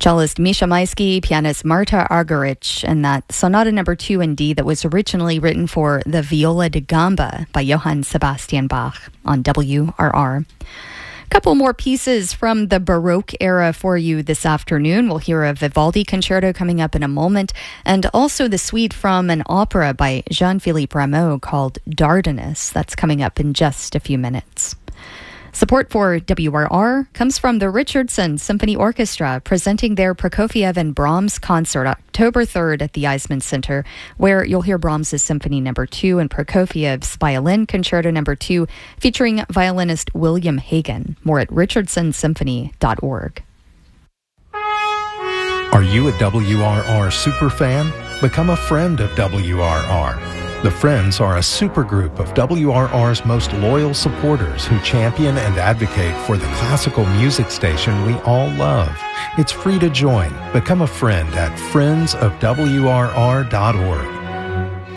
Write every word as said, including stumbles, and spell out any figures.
Cellist Misha Maisky, pianist Marta Argerich, and that Sonata Number Two in D that was originally written for the Viola da Gamba by Johann Sebastian Bach on W R R. Couple more pieces from the Baroque era for you this afternoon. We'll hear a Vivaldi concerto coming up in a moment, and also the suite from an opera by Jean-Philippe Rameau called Dardanus. That's coming up in just a few minutes. Support for W R R comes from the Richardson Symphony Orchestra, presenting their Prokofiev and Brahms concert October third at the Eisman Center, where you'll hear Brahms' Symphony Number Two and Prokofiev's Violin Concerto Number Two, featuring violinist William Hagen. More at richardson symphony dot org. Are you a W R R superfan? Become a friend of W R R. The Friends are a supergroup of W R R's most loyal supporters who champion and advocate for the classical music station we all love. It's free to join. Become a friend at friends of W R R dot org.